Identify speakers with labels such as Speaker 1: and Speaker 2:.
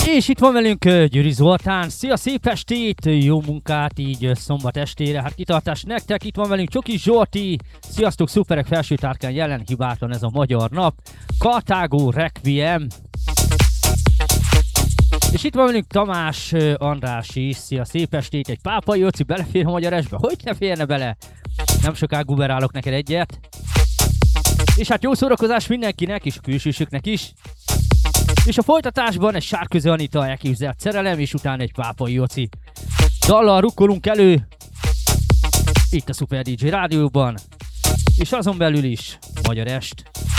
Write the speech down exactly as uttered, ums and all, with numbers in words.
Speaker 1: És itt van velünk Győri Zoltán. Szia, szép estét, jó munkát így szombat estére. Hát kitartás nektek, itt van velünk Csoki Zsolti. Sziasztok, szuperek, felső tárkány jelen, hibátlan ez a magyar nap. Kartágó Requiem. És itt van velünk Tamás András is. Szia, szép estét, egy Pápai Jóci belefér a magyar esbe? Hogy ne férne bele? Nem soká guberálok neked egyet. És hát jó szórakozás mindenkinek, és a külsősöknek is. És a folytatásban egy Sárközi Anita elképzelt szerelem, és utána egy Pápai Jóci. Dallal rukkolunk elő, itt a Super dé dzsé rádióban, és azon belül is Magyar Est.